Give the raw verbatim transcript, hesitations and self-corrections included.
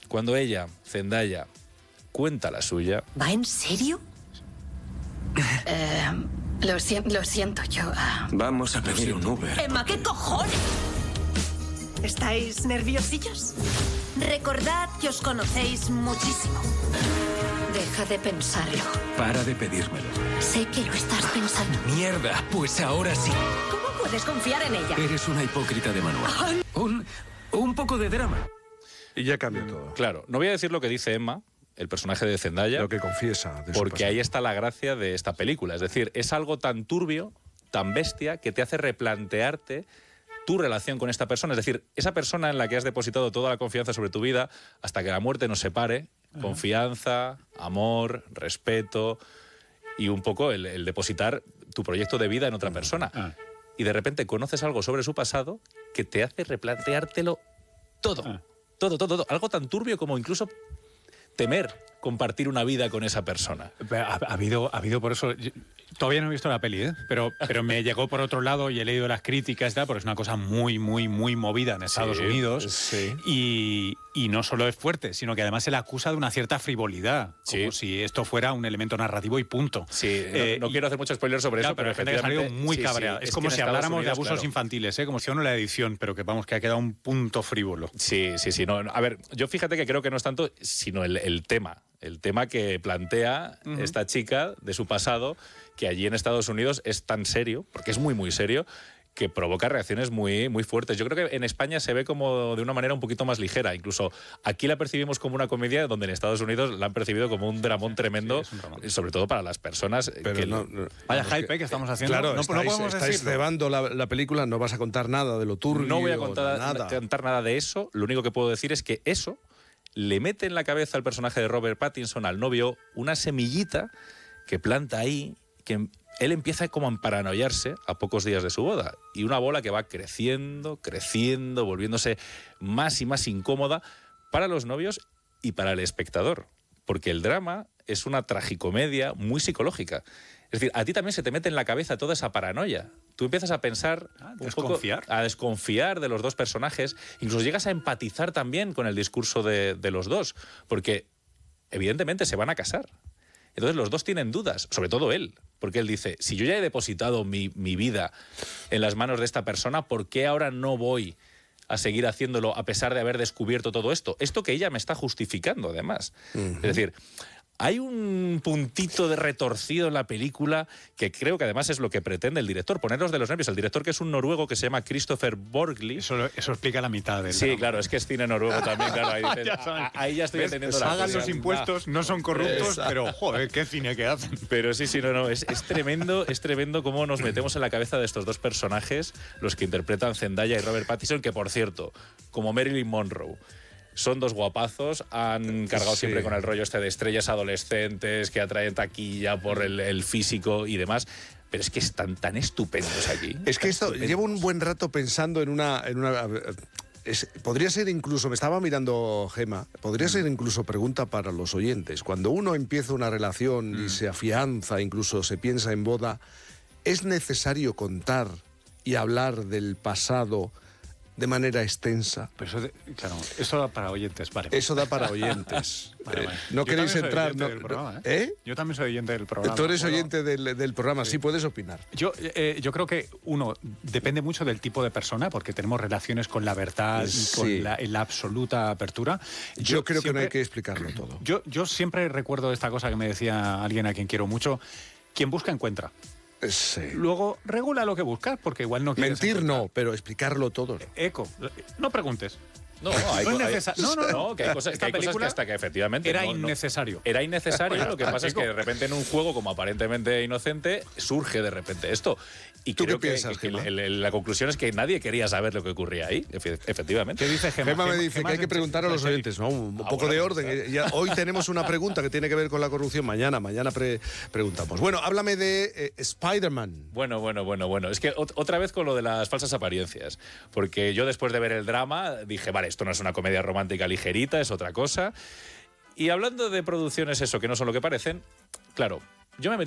cuando ella, Zendaya, cuenta la suya... ¿Va en serio? Eh, lo, si lo siento, yo... Uh... Vamos a pedir un Uber. Emma, ¿qué cojones? ¿Estáis nerviosillos? Recordad que os conocéis muchísimo. Deja de pensarlo. Para de pedírmelo. Sé que lo estás pensando. Mierda, pues ahora sí. ¿Cómo puedes confiar en ella? Eres una hipócrita de manual. Un, un poco de drama. Y ya cambió todo. Claro, no voy a decir lo que dice Emma, el personaje de Zendaya, lo que confiesa de su porque pasado. ahí está la gracia de esta película. Es decir, es algo tan turbio, tan bestia, que te hace replantearte tu relación con esta persona. Es decir, esa persona en la que has depositado toda la confianza sobre tu vida hasta que la muerte nos separe. Uh-huh. Confianza, amor, respeto y un poco el, el depositar tu proyecto de vida en otra persona. Uh-huh. Y de repente conoces algo sobre su pasado que te hace replanteártelo todo. Uh-huh. Todo, todo, todo. Algo tan turbio como incluso temer compartir una vida con esa persona. Ha, ha habido, ha habido por eso... Yo, todavía no he visto la peli, ¿eh? pero, pero me llegó por otro lado y he leído las críticas y tal, porque es una cosa muy, muy, muy movida en Estados sí, Unidos. Sí. Y, y no solo es fuerte, sino que además se le acusa de una cierta frivolidad, sí. como si esto fuera un elemento narrativo y punto. Sí, eh, no, no quiero hacer mucho spoiler sobre claro, eso, pero, pero hay gente que ha salido muy sí, cabreada. Sí, es, es como si habláramos Unidos, de abusos claro. infantiles, ¿eh? Como si fuera la edición, pero que vamos, que ha quedado un punto frívolo. Sí, sí, sí. No, no, a ver, yo fíjate que creo que no es tanto, sino el, el tema. El tema que plantea uh-huh. esta chica de su pasado, que allí en Estados Unidos es tan serio, porque es muy, muy serio, que provoca reacciones muy, muy fuertes. Yo creo que en España se ve como de una manera un poquito más ligera. Incluso aquí la percibimos como una comedia, donde en Estados Unidos la han percibido como un dramón tremendo, sí, dramón. sobre todo para las personas. Pero que no, no, Vaya no, hype que, que estamos haciendo. Claro, no, estáis, no podemos estáis cebando la, la película, no vas a contar nada de lo turbio. No voy a contar nada. contar nada de eso. Lo único que puedo decir es que eso le mete en la cabeza al personaje de Robert Pattinson, al novio, una semillita que planta ahí, que él empieza como a emparanoiarse a pocos días de su boda. Y una bola que va creciendo, creciendo, volviéndose más y más incómoda para los novios y para el espectador. Porque el drama es una tragicomedia muy psicológica. Es decir, a ti también se te mete en la cabeza toda esa paranoia. Tú empiezas a pensar, ah, un desconfiar. poco, a desconfiar de los dos personajes. Incluso llegas a empatizar también con el discurso de, de los dos. Porque, evidentemente, se van a casar. Entonces los dos tienen dudas, sobre todo él. Porque él dice, si yo ya he depositado mi, mi vida en las manos de esta persona, ¿por qué ahora no voy a seguir haciéndolo a pesar de haber descubierto todo esto? Esto que ella me está justificando, además. Uh-huh. Es decir, hay un puntito de retorcido en la película que creo que además es lo que pretende el director, ponerlos de los nervios. El director, que es un noruego que se llama Christopher Borgli. Eso, eso explica la mitad del Sí, drama. Claro, es que es cine noruego también, claro. Ahí, dices, ya ahí ya estoy entendiendo la Hagan cosa. los impuestos, no son corruptos, Exacto. pero joder, qué cine que hacen. Pero sí, sí, no, no, es, es tremendo, es tremendo cómo nos metemos en la cabeza de estos dos personajes, los que interpretan Zendaya y Robert Pattinson, que por cierto, como Marilyn Monroe, son dos guapazos, han cargado sí. siempre con el rollo este de estrellas adolescentes que atraen taquilla por el, el físico y demás. Pero es que están tan estupendos aquí. Es que esto, estupendos. Llevo un buen rato pensando en una... En una es, podría ser incluso, me estaba mirando Gema, podría ser incluso pregunta para los oyentes. Cuando uno empieza una relación mm. y se afianza, incluso se piensa en boda, ¿es necesario contar y hablar del pasado de manera extensa? Pero eso, de, claro, eso da para oyentes, vale. Eso da para oyentes. vale, vale. Eh, no Yo queréis entrar... No, del programa, ¿eh? ¿eh? Yo también soy oyente del programa. Tú eres ¿puedo? oyente del, del programa, sí. sí puedes opinar. Yo, eh, yo creo que, uno, depende mucho del tipo de persona, porque tenemos relaciones con la verdad sí. y con la, la absoluta apertura. Yo, yo creo siempre, que no hay que explicarlo todo. Yo, yo siempre recuerdo esta cosa que me decía alguien a quien quiero mucho: quien busca, encuentra. Sí. Luego, regula lo que buscas, porque igual no quieres mentir encontrar. No, pero explicarlo todo. Eco, no preguntes. No, no, hay, no, es hay, necesa- no, no, no, no, que hay cosas que, hay cosas que hasta que efectivamente era no, no, innecesario. Era innecesario, lo que pasa es que de repente en un juego como aparentemente inocente surge de repente esto. Y ¿Tú creo qué que, piensas, que, Gema? que el, el, la conclusión es que nadie quería saber lo que ocurría ahí, efectivamente. ¿Qué dice Gema? Gema me Gema, dice Gema que hay que preguntar a los serio. oyentes, ¿no? Un, un ah, poco bueno, de orden. Ya, hoy tenemos una pregunta que tiene que ver con la corrupción. Mañana, mañana pre preguntamos. Bueno, háblame de eh, Spider-Man. Bueno, bueno, bueno, bueno. Es que ot otra vez con lo de las falsas apariencias. Porque yo después de ver el drama dije, vale, esto no es una comedia romántica ligerita, es otra cosa. Y hablando de producciones eso, que no son lo que parecen, claro, yo me metí